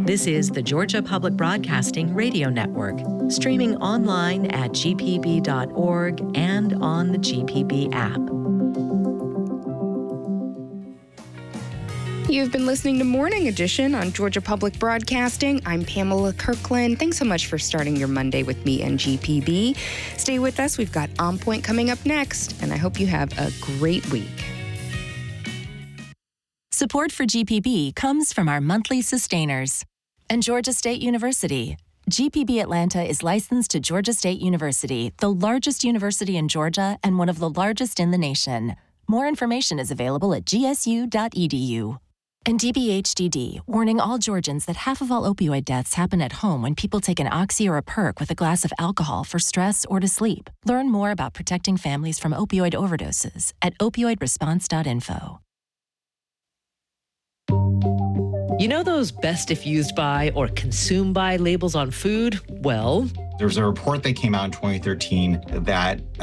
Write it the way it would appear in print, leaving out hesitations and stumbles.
This is the Georgia Public Broadcasting Radio Network, streaming online at gpb.org and on the GPB app. You've been listening to Morning Edition on Georgia Public Broadcasting. I'm Pamela Kirkland. Thanks so much for starting your Monday with me and GPB. Stay with us. We've got On Point coming up next, and I hope you have a great week. Support for GPB comes from our monthly sustainers and Georgia State University. GPB Atlanta is licensed to Georgia State University, the largest university in Georgia and one of the largest in the nation. More information is available at gsu.edu. And DBHDD, warning all Georgians that half of all opioid deaths happen at home when people take an Oxy or a Perk with a glass of alcohol for stress or to sleep. Learn more about protecting families from opioid overdoses at opioidresponse.info. You know those best if used by or consumed by labels on food? Well, there was a report that came out in 2013 that